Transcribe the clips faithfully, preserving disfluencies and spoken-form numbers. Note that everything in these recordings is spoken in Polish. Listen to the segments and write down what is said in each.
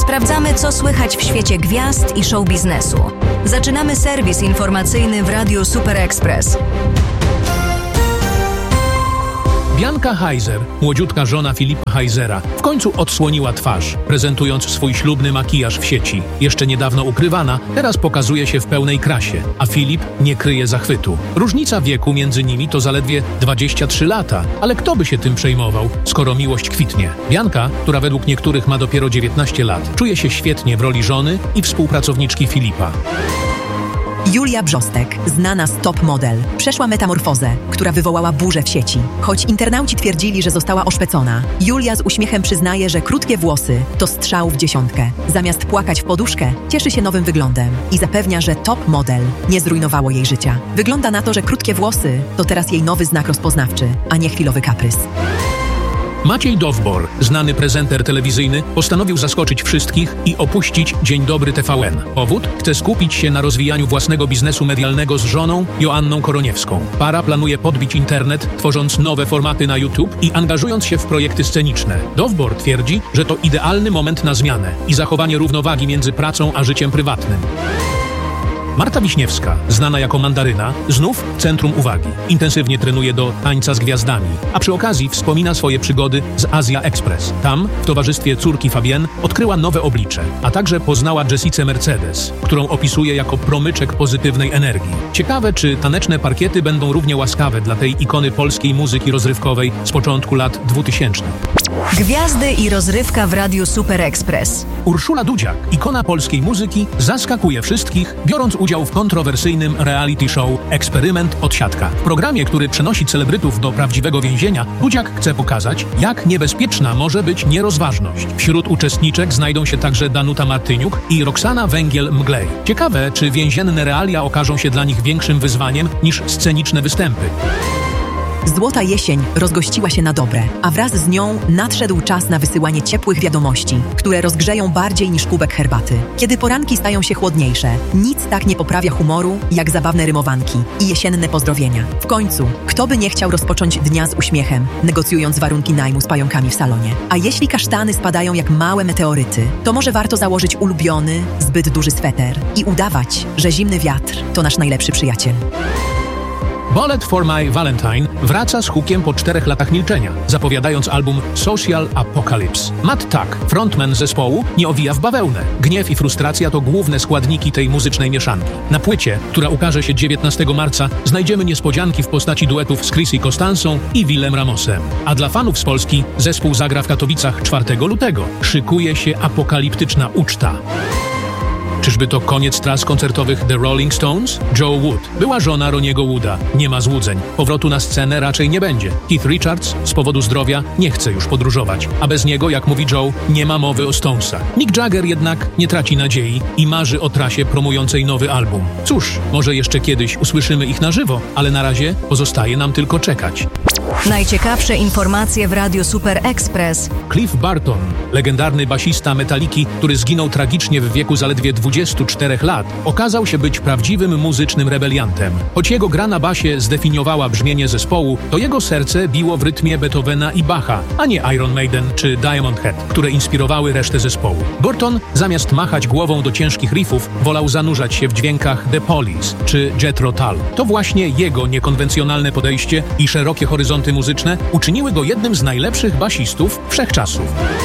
Sprawdzamy, co słychać w świecie gwiazd i show biznesu. Zaczynamy serwis informacyjny w Radiu Super Express. Bianca Heiser, młodziutka żona Filipa Heisera, w końcu odsłoniła twarz, prezentując swój ślubny makijaż w sieci. Jeszcze niedawno ukrywana, teraz pokazuje się w pełnej krasie, a Filip nie kryje zachwytu. Różnica wieku między nimi to zaledwie dwadzieścia trzy lata, ale kto by się tym przejmował, skoro miłość kwitnie? Bianca, która według niektórych ma dopiero dziewiętnaście lat, czuje się świetnie w roli żony i współpracowniczki Filipa. Julia Brzostek, znana z Top Model, przeszła metamorfozę, która wywołała burzę w sieci. Choć internauci twierdzili, że została oszpecona, Julia z uśmiechem przyznaje, że krótkie włosy to strzał w dziesiątkę. Zamiast płakać w poduszkę, cieszy się nowym wyglądem i zapewnia, że Top Model nie zrujnowało jej życia. Wygląda na to, że krótkie włosy to teraz jej nowy znak rozpoznawczy, a nie chwilowy kaprys. Maciej Dowbor, znany prezenter telewizyjny, postanowił zaskoczyć wszystkich i opuścić Dzień Dobry T V N. Powód? Chce skupić się na rozwijaniu własnego biznesu medialnego z żoną Joanną Koroniewską. Para planuje podbić internet, tworząc nowe formaty na YouTube i angażując się w projekty sceniczne. Dowbor twierdzi, że to idealny moment na zmianę i zachowanie równowagi między pracą a życiem prywatnym. Marta Wiśniewska, znana jako Mandaryna, znów w centrum uwagi. Intensywnie trenuje do tańca z gwiazdami, a przy okazji wspomina swoje przygody z Asia Express. Tam, w towarzystwie córki Fabienne, odkryła nowe oblicze, a także poznała Jessicę Mercedes, którą opisuje jako promyczek pozytywnej energii. Ciekawe, czy taneczne parkiety będą równie łaskawe dla tej ikony polskiej muzyki rozrywkowej z początku lat dwutysięcznych. Gwiazdy i rozrywka w Radiu Super Express. Urszula Dudziak, ikona polskiej muzyki, zaskakuje wszystkich, biorąc udział w kontrowersyjnym reality show Eksperyment Odsiadka. W programie, który przenosi celebrytów do prawdziwego więzienia, Dudziak chce pokazać, jak niebezpieczna może być nierozważność. Wśród uczestniczek znajdą się także Danuta Martyniuk i Roxana Węgiel-Mglej. Ciekawe, czy więzienne realia okażą się dla nich większym wyzwaniem niż sceniczne występy. Złota jesień rozgościła się na dobre, a wraz z nią nadszedł czas na wysyłanie ciepłych wiadomości, które rozgrzeją bardziej niż kubek herbaty. Kiedy poranki stają się chłodniejsze, nic tak nie poprawia humoru, jak zabawne rymowanki i jesienne pozdrowienia. W końcu, kto by nie chciał rozpocząć dnia z uśmiechem, negocjując warunki najmu z pająkami w salonie? A jeśli kasztany spadają jak małe meteoryty, to może warto założyć ulubiony, zbyt duży sweter i udawać, że zimny wiatr to nasz najlepszy przyjaciel. Bullet for My Valentine wraca z hukiem po czterech latach milczenia, zapowiadając album Social Apocalypse. Matt Tuck, frontman zespołu, nie owija w bawełnę. Gniew i frustracja to główne składniki tej muzycznej mieszanki. Na płycie, która ukaże się dziewiętnastego marca, znajdziemy niespodzianki w postaci duetów z Chrissy Costansą i Willem Ramosem. A dla fanów z Polski zespół zagra w Katowicach czwartego lutego. Szykuje się apokaliptyczna uczta. Czyżby to koniec tras koncertowych The Rolling Stones? Joe Wood, była żona Roniego Wooda, nie ma złudzeń. Powrotu na scenę raczej nie będzie. Keith Richards z powodu zdrowia nie chce już podróżować, a bez niego, jak mówi Joe, nie ma mowy o Stonesach. Mick Jagger jednak nie traci nadziei i marzy o trasie promującej nowy album. Cóż, może jeszcze kiedyś usłyszymy ich na żywo, ale na razie pozostaje nam tylko czekać. Najciekawsze informacje w Radiu Super Express. Cliff Burton, legendarny basista Metaliki, który zginął tragicznie w wieku zaledwie dwudziestu czterech lat, okazał się być prawdziwym muzycznym rebeliantem. Choć jego gra na basie zdefiniowała brzmienie zespołu, to jego serce biło w rytmie Beethovena i Bacha, a nie Iron Maiden czy Diamond Head, które inspirowały resztę zespołu. Burton, zamiast machać głową do ciężkich riffów, wolał zanurzać się w dźwiękach The Police czy Jethro Tull. To właśnie jego niekonwencjonalne podejście i szerokie horyzonty muzyczne uczyniły go jednym z najlepszych basistów wszechczasów.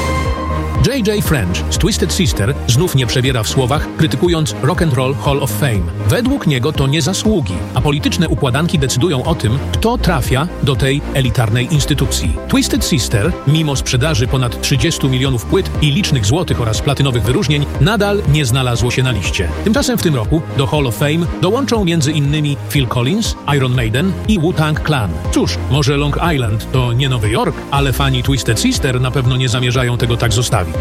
J J French z Twisted Sister znów nie przebiera w słowach, krytykując Rock and Roll Hall of Fame. Według niego to nie zasługi, a polityczne układanki decydują o tym, kto trafia do tej elitarnej instytucji. Twisted Sister, mimo sprzedaży ponad trzydziestu milionów płyt i licznych złotych oraz platynowych wyróżnień, nadal nie znalazło się na liście. Tymczasem w tym roku do Hall of Fame dołączą między innymi Phil Collins, Iron Maiden i Wu-Tang Clan. Cóż, może Long Island to nie Nowy Jork, ale fani Twisted Sister na pewno nie zamierzają tego tak zostawić.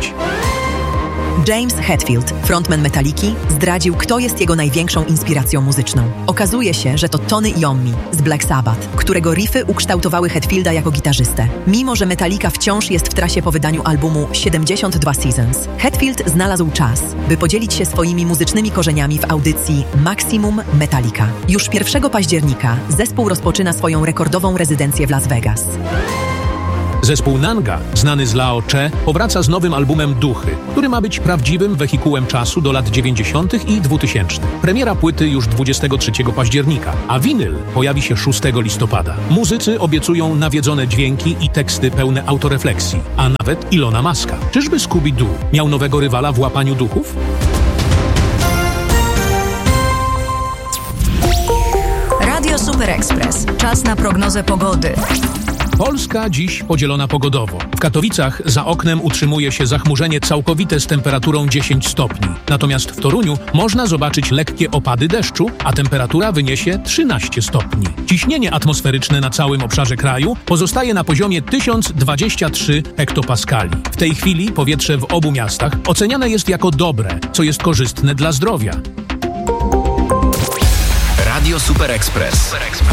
James Hetfield, frontman Metaliki, zdradził, kto jest jego największą inspiracją muzyczną. Okazuje się, że to Tony Iommi z Black Sabbath, którego riffy ukształtowały Hetfielda jako gitarzystę. Mimo że Metallica wciąż jest w trasie po wydaniu albumu siedemdziesiąt dwa Seasons, Hetfield znalazł czas, by podzielić się swoimi muzycznymi korzeniami w audycji Maximum Metallica. Już pierwszego października zespół rozpoczyna swoją rekordową rezydencję w Las Vegas. Zespół Nanga, znany z Lao Che, powraca z nowym albumem Duchy, który ma być prawdziwym wehikułem czasu do lat dziewięćdziesiątych i dwutysięcznych. Premiera płyty już dwudziestego trzeciego października, a winyl pojawi się szóstego listopada. Muzycy obiecują nawiedzone dźwięki i teksty pełne autorefleksji, a nawet Ilona Maska. Czyżby Scooby-Doo miał nowego rywala w łapaniu duchów? Radio Super Express. Czas na prognozę pogody. Polska dziś podzielona pogodowo. W Katowicach za oknem utrzymuje się zachmurzenie całkowite z temperaturą dziesięć stopni. Natomiast w Toruniu można zobaczyć lekkie opady deszczu, a temperatura wyniesie trzynaście stopni. Ciśnienie atmosferyczne na całym obszarze kraju pozostaje na poziomie tysiąc dwadzieścia trzy hektopaskali. W tej chwili powietrze w obu miastach oceniane jest jako dobre, co jest korzystne dla zdrowia. Radio Super Express.